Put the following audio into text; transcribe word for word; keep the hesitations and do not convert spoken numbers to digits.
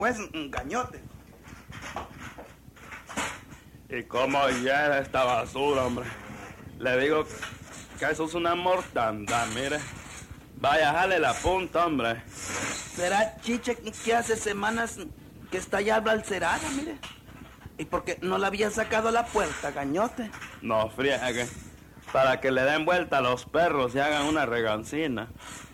Pues, un gañote. ¿Y cómo llena esta basura, hombre? Le digo que eso es una mortandad, mire. Vaya, jale la punta, hombre. ¿Será Chiche que hace semanas que está ya balcerada, mire? ¿Y por qué no la había sacado a la puerta, gañote? No friegue. Para que le den vuelta a los perros y hagan una regancina.